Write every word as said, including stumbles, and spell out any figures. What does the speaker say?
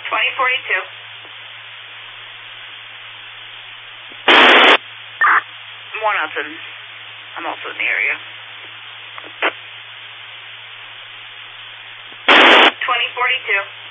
twenty forty-two. One Hudson. I'm also in the area. twenty forty-two.